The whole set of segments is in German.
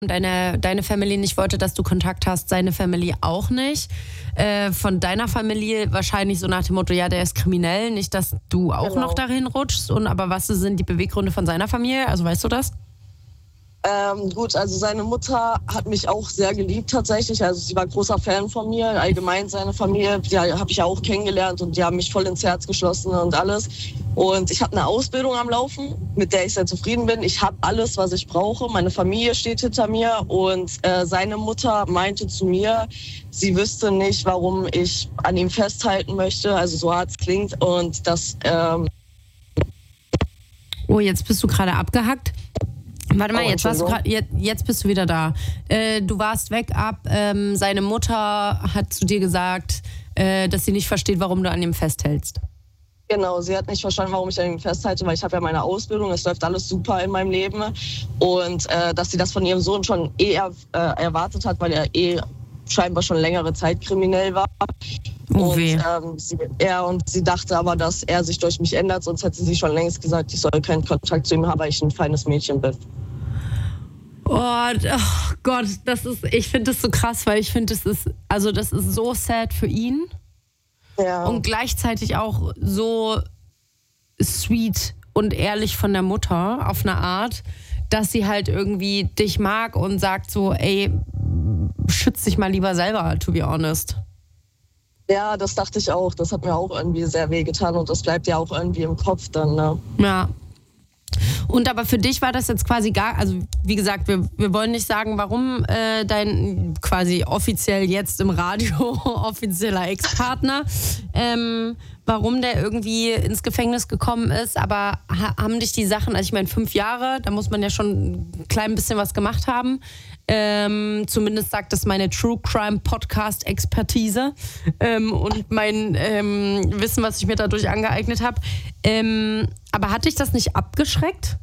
deine Family nicht wollte, dass du Kontakt hast, seine Family auch nicht. Von deiner Familie wahrscheinlich so nach dem Motto, ja, der ist kriminell, nicht, dass du auch noch dahin rutschst. Aber was sind die Beweggründe von seiner Familie? Also weißt du das? Gut, also seine Mutter hat mich auch sehr geliebt tatsächlich. Also sie war großer Fan von mir. Allgemein seine Familie, die habe ich ja auch kennengelernt und die haben mich voll ins Herz geschlossen und alles. Und ich habe eine Ausbildung am Laufen, mit der ich sehr zufrieden bin. Ich habe alles, was ich brauche. Meine Familie steht hinter mir und seine Mutter meinte zu mir, sie wüsste nicht, warum ich an ihm festhalten möchte. Also so hart es klingt und das... Oh, jetzt bist du gerade abgehackt. Warte mal, jetzt bist du wieder da. Du warst weg seine Mutter hat zu dir gesagt, dass sie nicht versteht, warum du an ihm festhältst. Genau, sie hat nicht verstanden, warum ich an ihm festhalte, weil ich habe ja meine Ausbildung, es läuft alles super in meinem Leben. Und dass sie das von ihrem Sohn schon erwartet hat, weil er scheinbar schon längere Zeit kriminell war. Oh, weh. Und sie dachte aber, dass er sich durch mich ändert, sonst hätte sie schon längst gesagt, ich soll keinen Kontakt zu ihm haben, weil ich ein feines Mädchen bin. Oh Gott, ich finde das so krass, weil ich finde, das ist so sad für ihn. Ja. Und gleichzeitig auch so sweet und ehrlich von der Mutter auf eine Art, dass sie halt irgendwie dich mag und sagt so, ey, schütz dich mal lieber selber, to be honest. Ja, das dachte ich auch. Das hat mir auch irgendwie sehr wehgetan und das bleibt ja auch irgendwie im Kopf dann, ne? Ja. Und aber für dich war das jetzt quasi also wie gesagt, wir wollen nicht sagen, warum dein quasi offiziell jetzt im Radio offizieller Ex-Partner, warum der irgendwie ins Gefängnis gekommen ist, aber haben dich die Sachen, also ich meine 5 Jahre, da muss man ja schon ein klein bisschen was gemacht haben. Zumindest sagt das meine True Crime Podcast Expertise und mein Wissen, was ich mir dadurch angeeignet habe. Aber hat dich das nicht abgeschreckt?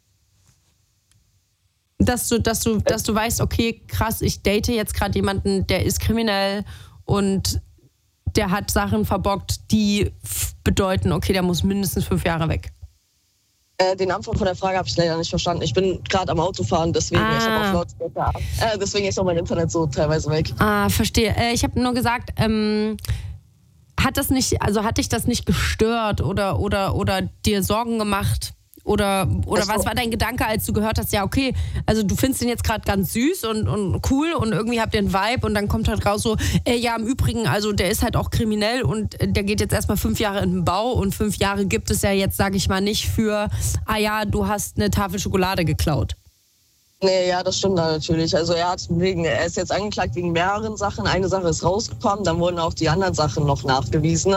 Dass du weißt, okay, krass, ich date jetzt gerade jemanden, der ist kriminell und der hat Sachen verbockt, die bedeuten, okay, der muss mindestens 5 Jahre weg. Den Anfang von der Frage habe ich leider nicht verstanden. Ich bin gerade am Autofahren, deswegen ich habe auf Lautsprecher. Deswegen ist auch mein Internet so teilweise weg. Verstehe. Ich habe nur gesagt, hat dich das nicht gestört oder dir Sorgen gemacht? Oder was war dein Gedanke, als du gehört hast, ja okay, also du findest ihn jetzt gerade ganz süß und cool und irgendwie habt ihr einen Vibe und dann kommt halt raus so, ja im Übrigen, also der ist halt auch kriminell und der geht jetzt erstmal 5 Jahre in den Bau und 5 Jahre gibt es ja jetzt, sage ich mal, nicht für, du hast eine Tafel Schokolade geklaut. Nee, ja, das stimmt natürlich. Also er ist jetzt angeklagt wegen mehreren Sachen. Eine Sache ist rausgekommen, dann wurden auch die anderen Sachen noch nachgewiesen.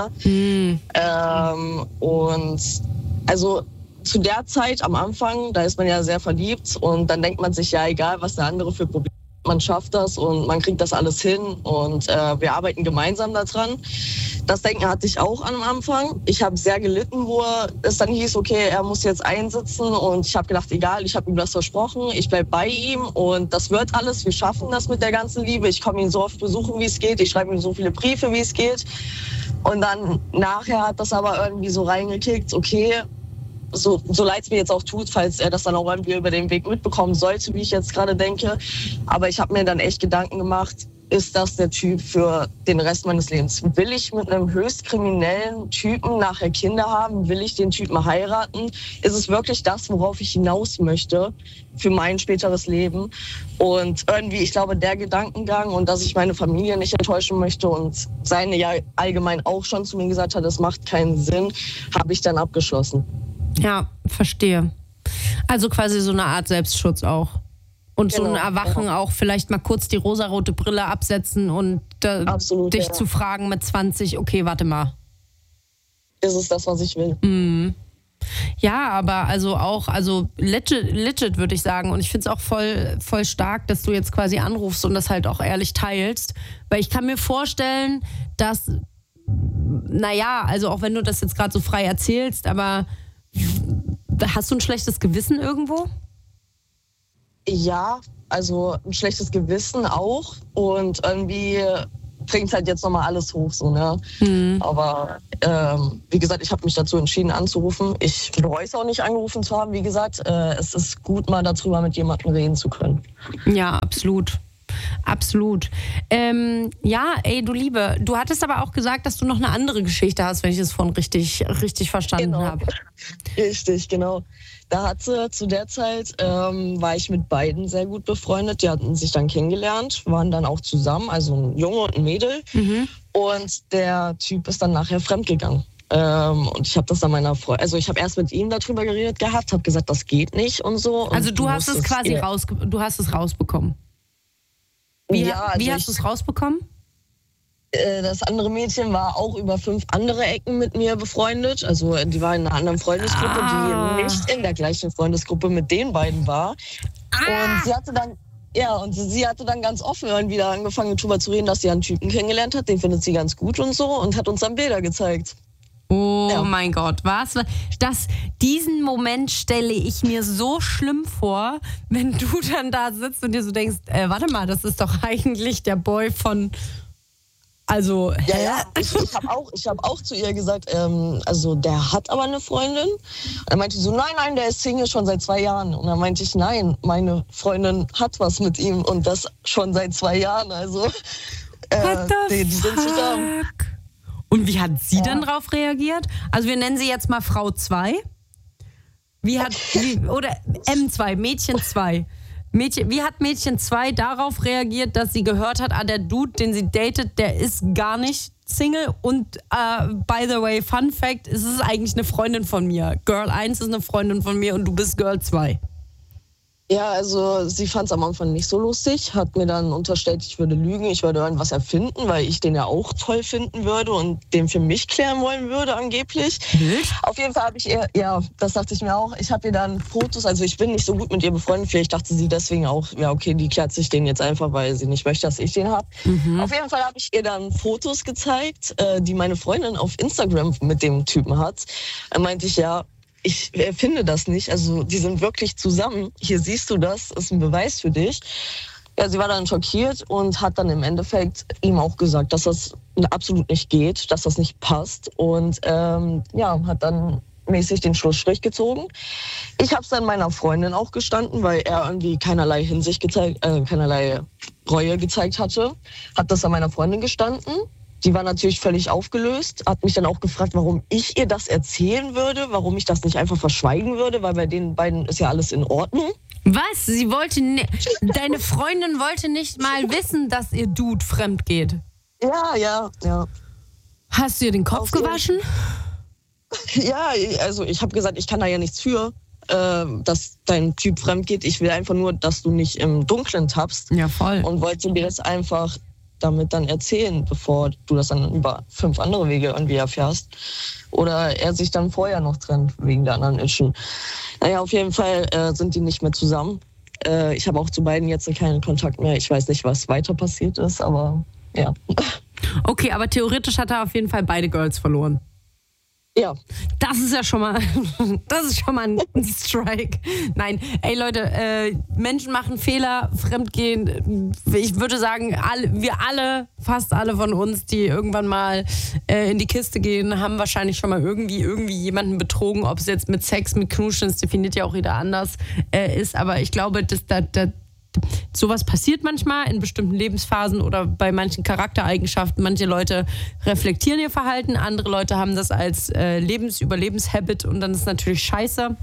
Und also zu der Zeit am Anfang, da ist man ja sehr verliebt und dann denkt man sich, ja egal, was der andere für Probleme hat, man schafft das und man kriegt das alles hin und wir arbeiten gemeinsam daran. Das Denken hatte ich auch am Anfang. Ich habe sehr gelitten, wo es dann hieß, okay, er muss jetzt einsitzen und ich habe gedacht, egal, ich habe ihm das versprochen, ich bleibe bei ihm und das wird alles, wir schaffen das mit der ganzen Liebe. Ich komme ihn so oft besuchen, wie es geht, ich schreibe ihm so viele Briefe, wie es geht und dann nachher hat das aber irgendwie so reingekickt, okay, so leid es mir jetzt auch tut, falls er das dann auch irgendwie über den Weg mitbekommen sollte, wie ich jetzt gerade denke. Aber ich habe mir dann echt Gedanken gemacht, ist das der Typ für den Rest meines Lebens? Will ich mit einem höchst kriminellen Typen nachher Kinder haben? Will ich den Typen heiraten? Ist es wirklich das, worauf ich hinaus möchte für mein späteres Leben? Und irgendwie, ich glaube, der Gedankengang und dass ich meine Familie nicht enttäuschen möchte und seine ja allgemein auch schon zu mir gesagt hat, das macht keinen Sinn, habe ich dann abgeschlossen. Ja, verstehe. Also quasi so eine Art Selbstschutz auch. Und genau, so ein Erwachen auch, vielleicht mal kurz die rosarote Brille absetzen und absolut, dich zu fragen mit 20, okay, warte mal. Ist es das, was ich will? Mhm. Ja, aber also legit würde ich sagen. Und ich finde es auch voll stark, dass du jetzt quasi anrufst und das halt auch ehrlich teilst. Weil ich kann mir vorstellen, dass, also auch wenn du das jetzt gerade so frei erzählst, aber hast du ein schlechtes Gewissen irgendwo? Ja, also ein schlechtes Gewissen auch und irgendwie bringt halt jetzt nochmal alles hoch, so, ne? Aber wie gesagt, ich habe mich dazu entschieden anzurufen. Ich bereue es auch nicht, angerufen zu haben. Wie gesagt, es ist gut, mal darüber mit jemandem reden zu können. Ja, absolut. Absolut. Ja, ey, du Liebe, du hattest aber auch gesagt, dass du noch eine andere Geschichte hast, wenn ich es vorhin richtig verstanden habe. Richtig, genau. Da hatte zu der Zeit, war ich mit beiden sehr gut befreundet. Die hatten sich dann kennengelernt, waren dann auch zusammen, also ein Junge und ein Mädel. Und der Typ ist dann nachher fremdgegangen. Und ich habe das dann meiner Freundin, also ich habe erst mit ihm darüber geredet gehabt, habe gesagt, das geht nicht und so. Und also du hast es quasi rausbekommen. Wie hast du es rausbekommen? Das andere Mädchen war auch über 5 andere Ecken mit mir befreundet. Also die war in einer anderen Freundesgruppe, die nicht in der gleichen Freundesgruppe mit den beiden war. Und sie hatte dann, sie hatte dann ganz offen wieder angefangen darüber zu reden, dass sie einen Typen kennengelernt hat. Den findet sie ganz gut und so und hat uns dann Bilder gezeigt. Oh mein Gott, was? Diesen Moment stelle ich mir so schlimm vor, wenn du dann da sitzt und dir so denkst, warte mal, das ist doch eigentlich der Boy von... Also, ja, ich hab auch zu ihr gesagt, also der hat aber eine Freundin. Und dann meinte sie so, nein, der ist Single schon seit 2 Jahren. Und dann meinte ich, nein, meine Freundin hat was mit ihm und das schon seit 2 Jahren. Also, die sind zusammen. Und wie hat sie dann drauf reagiert? Also wir nennen sie jetzt mal Frau 2. Oder M2, Mädchen 2. Wie hat Mädchen 2 darauf reagiert, dass sie gehört hat, der Dude, den sie datet, der ist gar nicht Single und by the way, Fun Fact, es ist eigentlich eine Freundin von mir. Girl 1 ist eine Freundin von mir und du bist Girl 2. Ja, also sie fand es am Anfang nicht so lustig, hat mir dann unterstellt, ich würde lügen, ich würde irgendwas erfinden, weil ich den ja auch toll finden würde und den für mich klären wollen würde angeblich. Auf jeden Fall habe ich ihr, das dachte ich mir auch, ich habe ihr dann Fotos, also ich bin nicht so gut mit ihr befreundet, vielleicht dachte sie deswegen auch, ja okay, die klärt sich den jetzt einfach, weil sie nicht möchte, dass ich den habe. Auf jeden Fall habe ich ihr dann Fotos gezeigt, die meine Freundin auf Instagram mit dem Typen hat. Dann meinte ich, ich finde das nicht. Also die sind wirklich zusammen. Hier siehst du das, ist ein Beweis für dich. Ja, sie war dann schockiert und hat dann im Endeffekt ihm auch gesagt, dass das absolut nicht geht, dass das nicht passt. Und hat dann mäßig den Schlussstrich gezogen. Ich habe es dann meiner Freundin auch gestanden, weil er irgendwie keinerlei Reue gezeigt hatte. Hat das an meiner Freundin gestanden. Die war natürlich völlig aufgelöst, hat mich dann auch gefragt, warum ich ihr das erzählen würde, warum ich das nicht einfach verschweigen würde, weil bei den beiden ist ja alles in Ordnung. Was? Deine Freundin wollte nicht mal wissen, dass ihr Dude fremd geht? Ja. Hast du ihr den Kopf gewaschen? Ja, also ich habe gesagt, ich kann da ja nichts für, dass dein Typ fremd geht. Ich will einfach nur, dass du nicht im Dunkeln tappst. Ja, voll. Und wollte mir das einfach damit dann erzählen, bevor du das dann über 5 andere Wege irgendwie erfährst. Oder er sich dann vorher noch trennt wegen der anderen Ischen. Naja, auf jeden Fall sind die nicht mehr zusammen. Ich habe auch zu beiden jetzt keinen Kontakt mehr. Ich weiß nicht, was weiter passiert ist, aber ja. Okay, aber theoretisch hat er auf jeden Fall beide Girls verloren. Ja. Das ist ja schon mal ein Strike. Nein, ey Leute, Menschen machen Fehler, Fremdgehen. Ich würde sagen, fast alle von uns, die irgendwann mal in die Kiste gehen, haben wahrscheinlich schon mal irgendwie jemanden betrogen. Ob es jetzt mit Sex, mit Knuschen, das definiert ja auch jeder anders ist. Aber ich glaube, dass sowas passiert manchmal in bestimmten Lebensphasen oder bei manchen Charaktereigenschaften. Manche Leute reflektieren ihr Verhalten, andere Leute haben das als Überlebenshabit und dann ist es natürlich scheiße.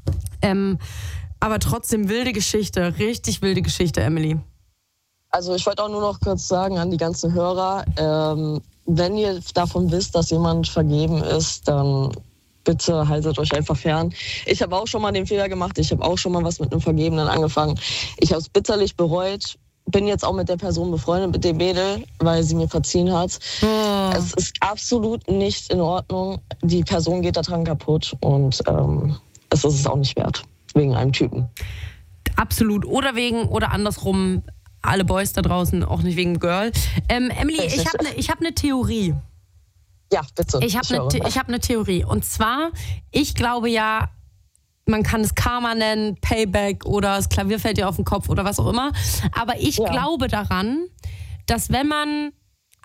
Aber trotzdem wilde Geschichte, richtig wilde Geschichte, Emily. Also ich wollte auch nur noch kurz sagen an die ganzen Hörer, wenn ihr davon wisst, dass jemand vergeben ist, dann bitte haltet euch einfach fern. Ich habe auch schon mal den Fehler gemacht. Ich habe auch schon mal was mit einem Vergebenen angefangen. Ich habe es bitterlich bereut. Bin jetzt auch mit der Person befreundet, mit dem Mädel, weil sie mir verziehen hat. Es ist absolut nicht in Ordnung. Die Person geht daran kaputt und es ist es auch nicht wert. Wegen einem Typen. Absolut. Oder andersrum, alle Boys da draußen, auch nicht wegen Girl. Emily, ich hab eine Theorie. Ja, bitte. Ich hab eine Theorie. Und zwar, ich glaube ja, man kann es Karma nennen, Payback oder das Klavier fällt dir auf den Kopf oder was auch immer. Aber ich glaube daran, dass wenn man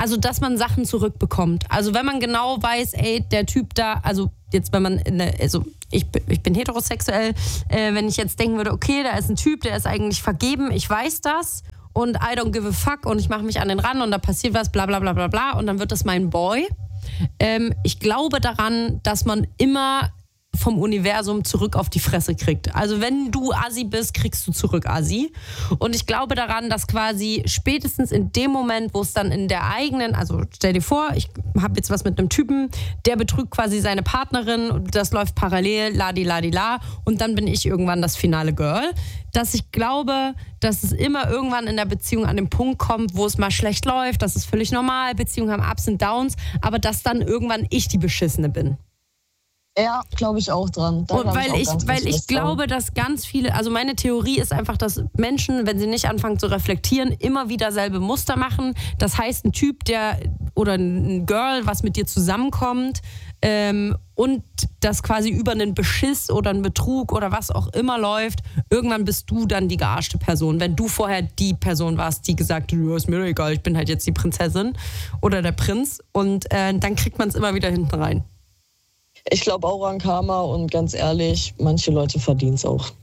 also dass man Sachen zurückbekommt. Also wenn man genau weiß, ey, der Typ da, also jetzt wenn man, ich bin heterosexuell, wenn ich jetzt denken würde, okay, da ist ein Typ, der ist eigentlich vergeben, ich weiß das und I don't give a fuck und ich mache mich an den ran und da passiert was, bla bla bla bla bla und dann wird das mein Boy. Ich glaube daran, dass man immer vom Universum zurück auf die Fresse kriegt. Also wenn du Assi bist, kriegst du zurück Assi. Und ich glaube daran, dass quasi spätestens in dem Moment, wo es dann in der eigenen, also stell dir vor, ich habe jetzt was mit einem Typen, der betrügt quasi seine Partnerin und das läuft parallel, la und dann bin ich irgendwann das finale Girl. Dass ich glaube, dass es immer irgendwann in der Beziehung an den Punkt kommt, wo es mal schlecht läuft, das ist völlig normal, Beziehungen haben Ups und Downs, aber dass dann irgendwann ich die Beschissene bin. Ja, glaube ich auch dran. Und weil ich glaube, dass ganz viele, also meine Theorie ist einfach, dass Menschen, wenn sie nicht anfangen zu reflektieren, immer wieder selbe Muster machen. Das heißt, ein Typ, oder ein Girl, was mit dir zusammenkommt und das quasi über einen Beschiss oder einen Betrug oder was auch immer läuft, irgendwann bist du dann die gearschte Person. Wenn du vorher die Person warst, die gesagt hat, ist mir doch egal, ich bin halt jetzt die Prinzessin oder der Prinz und dann kriegt man es immer wieder hinten rein. Ich glaube auch an Karma und ganz ehrlich, manche Leute verdienen es auch.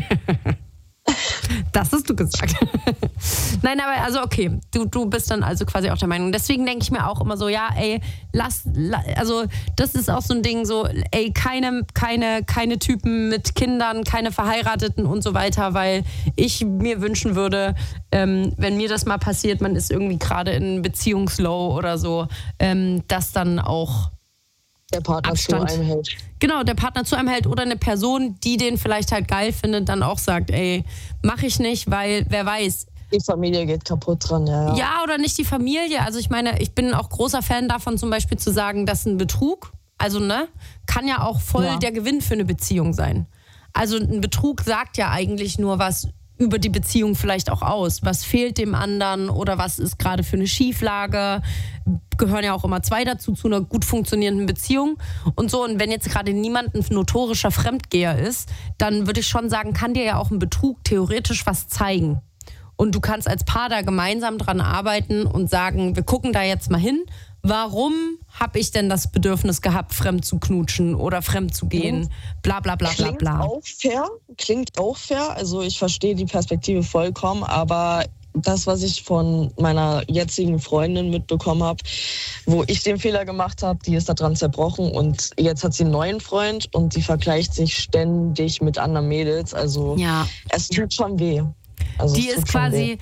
Das hast du gesagt. Nein, aber also okay, du bist dann also quasi auch der Meinung. Deswegen denke ich mir auch immer so, ja, ey, also das ist auch so ein Ding so, ey, keine Typen mit Kindern, keine Verheirateten und so weiter, weil ich mir wünschen würde, wenn mir das mal passiert, man ist irgendwie gerade in Beziehungslow oder so, dass dann auch der Partner Abstand zu einem hält. Genau, der Partner zu einem hält oder eine Person, die den vielleicht halt geil findet, dann auch sagt, ey, mach ich nicht, weil wer weiß. Die Familie geht kaputt dran, ja. Ja, oder nicht die Familie. Also ich meine, ich bin auch großer Fan davon, zum Beispiel zu sagen, das ist ein Betrug. Also kann ja auch voll der Gewinn für eine Beziehung sein. Also ein Betrug sagt ja eigentlich nur was über die Beziehung vielleicht auch aus. Was fehlt dem anderen oder was ist gerade für eine Schieflage? Gehören ja auch immer zwei dazu, zu einer gut funktionierenden Beziehung und so. Und wenn jetzt gerade niemand ein notorischer Fremdgeher ist, dann würde ich schon sagen, kann dir ja auch ein Betrug theoretisch was zeigen. Und du kannst als Paar da gemeinsam dran arbeiten und sagen, wir gucken da jetzt mal hin. Warum habe ich denn das Bedürfnis gehabt, fremd zu knutschen oder fremd zu gehen? Bla bla bla bla bla. Klingt auch fair. Also ich verstehe die Perspektive vollkommen, aber das, was ich von meiner jetzigen Freundin mitbekommen habe, wo ich den Fehler gemacht habe, die ist daran zerbrochen und jetzt hat sie einen neuen Freund und sie vergleicht sich ständig mit anderen Mädels. Also es tut schon weh. Also die ist quasi,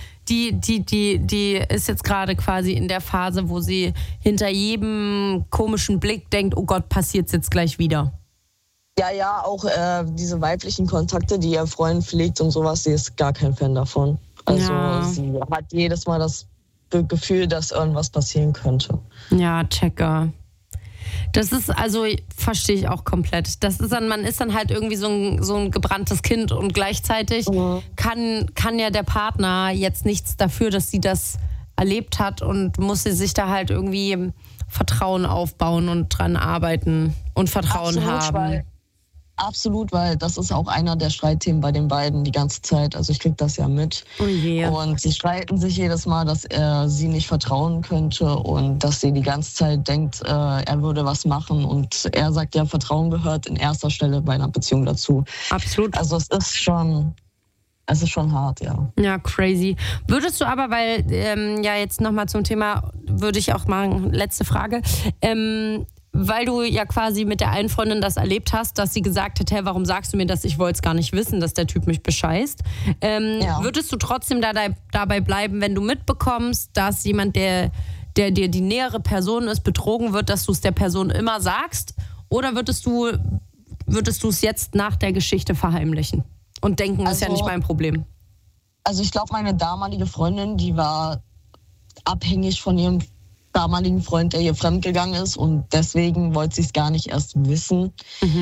die ist jetzt gerade quasi in der Phase, wo sie hinter jedem komischen Blick denkt, oh Gott, passiert's jetzt gleich wieder. Ja, auch diese weiblichen Kontakte, die ihr Freund pflegt und sowas, sie ist gar kein Fan davon. Also sie hat jedes Mal das Gefühl, dass irgendwas passieren könnte. Ja, checker. Das ist, also verstehe ich auch komplett. Das ist dann, man ist dann halt irgendwie so ein gebranntes Kind und gleichzeitig kann ja der Partner jetzt nichts dafür, dass sie das erlebt hat und muss sie sich da halt irgendwie Vertrauen aufbauen und dran arbeiten und Vertrauen haben. Absolut, weil das ist auch einer der Streitthemen bei den beiden die ganze Zeit. Also ich kriege das ja mit. Oh je. Und sie streiten sich jedes Mal, dass er sie nicht vertrauen könnte und dass sie die ganze Zeit denkt, er würde was machen. Und er sagt ja, Vertrauen gehört in erster Stelle bei einer Beziehung dazu. Absolut. Also es ist schon hart, ja. Ja, crazy. Würdest du aber, weil jetzt nochmal zum Thema, würde ich auch machen, letzte Frage, weil du ja quasi mit der einen Freundin das erlebt hast, dass sie gesagt hat, hey, warum sagst du mir das? Ich wollte es gar nicht wissen, dass der Typ mich bescheißt. Würdest du trotzdem dabei bleiben, wenn du mitbekommst, dass jemand, der dir die nähere Person ist, betrogen wird, dass du es der Person immer sagst? Oder würdest du es jetzt nach der Geschichte verheimlichen und denken, das ist ja nicht mein Problem? Also ich glaube, meine damalige Freundin, die war abhängig von ihrem damaligen Freund, der ihr fremdgegangen ist und deswegen wollte sie es gar nicht erst wissen.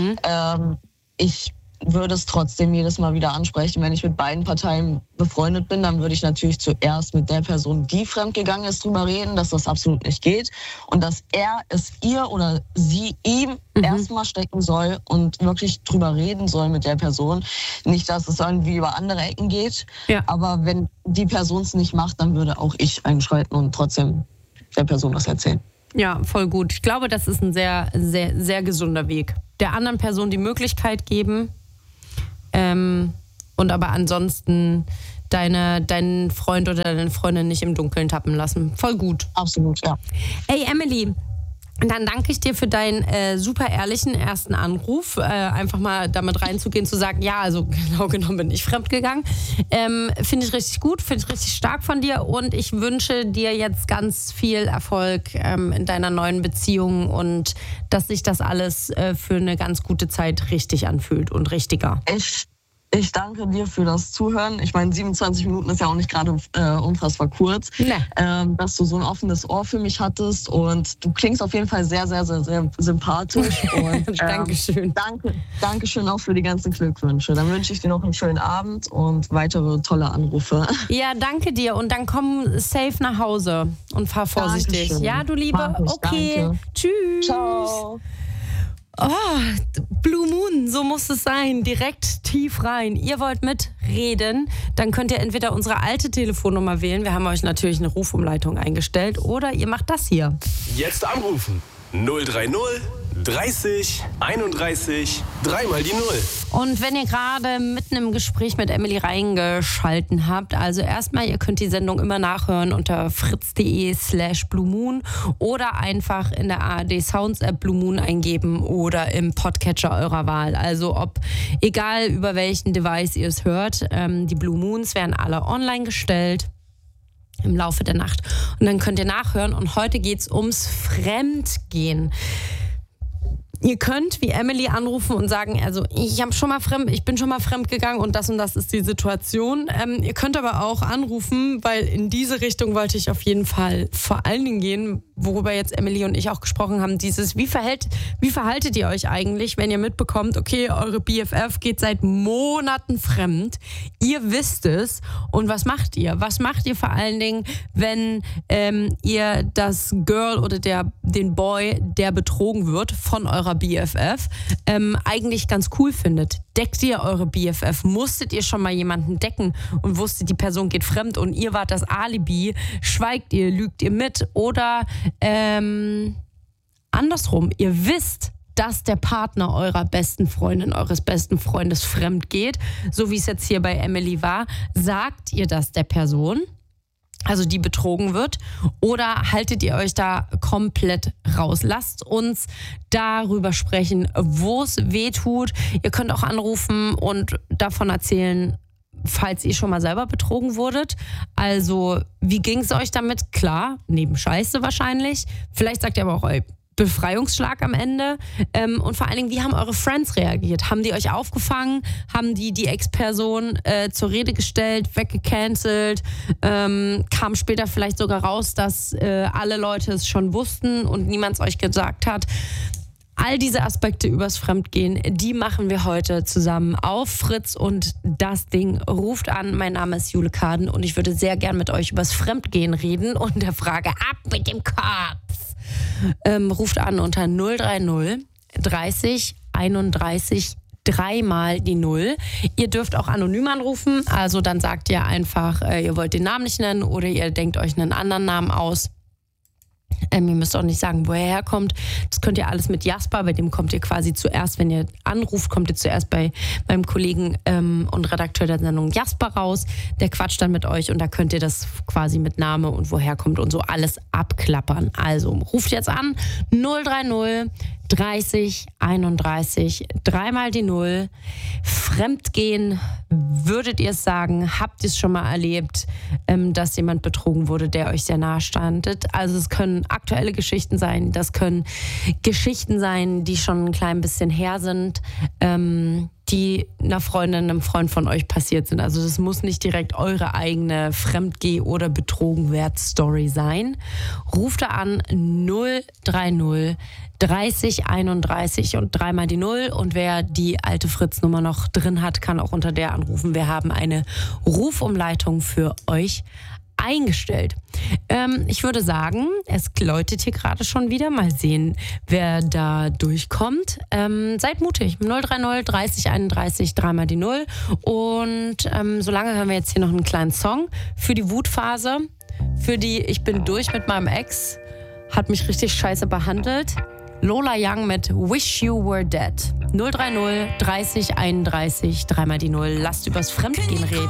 Ich würde es trotzdem jedes Mal wieder ansprechen. Wenn ich mit beiden Parteien befreundet bin, dann würde ich natürlich zuerst mit der Person, die fremdgegangen ist, drüber reden, dass das absolut nicht geht und dass er es ihr oder sie ihm erstmal stecken soll und wirklich drüber reden soll mit der Person. Nicht, dass es irgendwie über andere Ecken geht, aber wenn die Person es nicht macht, dann würde auch ich einschreiten und trotzdem der Person das erzählen. Ja, voll gut. Ich glaube, das ist ein sehr, sehr, sehr gesunder Weg. Der anderen Person die Möglichkeit geben und aber ansonsten deinen Freund oder deine Freundin nicht im Dunkeln tappen lassen. Voll gut. Absolut, ja. Hey Emily, dann danke ich dir für deinen super ehrlichen ersten Anruf. Einfach mal damit reinzugehen, zu sagen, ja, also genau genommen bin ich fremdgegangen. Finde ich richtig gut, finde ich richtig stark von dir und ich wünsche dir jetzt ganz viel Erfolg in deiner neuen Beziehung und dass sich das alles für eine ganz gute Zeit richtig anfühlt und richtiger. Ich danke dir für das Zuhören. Ich meine, 27 Minuten ist ja auch nicht gerade unfassbar kurz. Nee. Dass du so ein offenes Ohr für mich hattest und du klingst auf jeden Fall sehr, sehr, sehr, sehr sympathisch. Und, Dankeschön. Dankeschön auch für die ganzen Glückwünsche. Dann wünsche ich dir noch einen schönen Abend und weitere tolle Anrufe. Ja, danke dir und dann komm safe nach Hause und fahr vorsichtig. Dankeschön. Ja, du Liebe? Okay, danke. Tschüss. Ciao. Oh, Blue Moon, so muss es sein. Direkt tief rein. Ihr wollt mitreden, dann könnt ihr entweder unsere alte Telefonnummer wählen. Wir haben euch natürlich eine Rufumleitung eingestellt. Oder ihr macht das hier. Jetzt anrufen. 030 30 31 3 die 0. Und wenn ihr gerade mitten im Gespräch mit Emily reingeschalten habt, also erstmal, ihr könnt die Sendung immer nachhören unter fritz.de/bluemoon oder einfach in der ARD Sounds App Blue Moon eingeben oder im Podcatcher eurer Wahl. Also egal über welchen Device ihr es hört, die Blue Moons werden alle online gestellt im Laufe der Nacht. Und dann könnt ihr nachhören und heute geht's ums Fremdgehen. Ihr könnt wie Emily anrufen und sagen, also ich bin schon mal fremd gegangen und das ist die Situation. Ihr könnt aber auch anrufen, weil in diese Richtung wollte ich auf jeden Fall vor allen Dingen gehen, worüber jetzt Emily und ich auch gesprochen haben, dieses, wie verhaltet ihr euch eigentlich, wenn ihr mitbekommt, okay, eure BFF geht seit Monaten fremd, ihr wisst es und was macht ihr? Was macht ihr vor allen Dingen, wenn ihr das Girl oder den Boy, der betrogen wird von eurer BFF, eigentlich ganz cool findet? Deckt ihr eure BFF? Musstet ihr schon mal jemanden decken und wusstet, die Person geht fremd und ihr wart das Alibi? Schweigt ihr, lügt ihr mit? Oder andersrum, ihr wisst, dass der Partner eurer besten Freundin, eures besten Freundes fremd geht, so wie es jetzt hier bei Emily war. Sagt ihr das der Person? Also die betrogen wird, oder haltet ihr euch da komplett raus? Lasst uns darüber sprechen, wo es weh tut. Ihr könnt auch anrufen und davon erzählen, falls ihr schon mal selber betrogen wurdet. Also wie ging es euch damit? Klar, neben Scheiße wahrscheinlich. Vielleicht sagt ihr aber auch, Befreiungsschlag am Ende. Und vor allen Dingen, wie haben eure Friends reagiert? Haben die euch aufgefangen? Haben die Ex-Person zur Rede gestellt, weggecancelt? Kam später vielleicht sogar raus, dass alle Leute es schon wussten und niemand es euch gesagt hat? All diese Aspekte übers Fremdgehen, die machen wir heute zusammen auf Fritz und das Ding ruft an. Mein Name ist Jule Kaden und ich würde sehr gern mit euch übers Fremdgehen reden und der Frage ab mit dem Kopf. Ruft an unter 030 30 31 3 die 0. Ihr dürft auch anonym anrufen, also dann sagt ihr einfach, ihr wollt den Namen nicht nennen oder ihr denkt euch einen anderen Namen aus. Ihr müsst auch nicht sagen, woher er herkommt. Das könnt ihr alles mit Jasper, bei dem kommt ihr quasi zuerst, wenn ihr anruft, kommt ihr zuerst beim Kollegen und Redakteur der Sendung Jasper raus. Der quatscht dann mit euch und da könnt ihr das quasi mit Name und woher kommt und so alles abklappern. Also ruft jetzt an 030 30 31 3 die 0. Fremdgehen, würdet ihr es sagen? Habt ihr es schon mal erlebt, dass jemand betrogen wurde, der euch sehr nahe standet? Also es können aktuelle Geschichten sein, das können Geschichten sein, die schon ein klein bisschen her sind, die einer Freundin, einem Freund von euch passiert sind. Also das muss nicht direkt eure eigene Fremdgeh- oder Betrogenwert-Story sein. Ruft da an 030 30 31 und 3 die 0. Und wer die alte Fritz-Nummer noch drin hat, kann auch unter der anrufen. Wir haben eine Rufumleitung für euch eingestellt. Ich würde sagen, es läutet hier gerade schon wieder. Mal sehen, wer da durchkommt. Seid mutig. 030 30 31 3 die 0. Und solange hören wir jetzt hier noch einen kleinen Song für die Wutphase, für die Ich bin durch mit meinem Ex. hat mich richtig scheiße behandelt. Lola Young mit Wish You Were Dead. 030 30 31 3 mal die 0. Lasst übers Fremdgehen reden.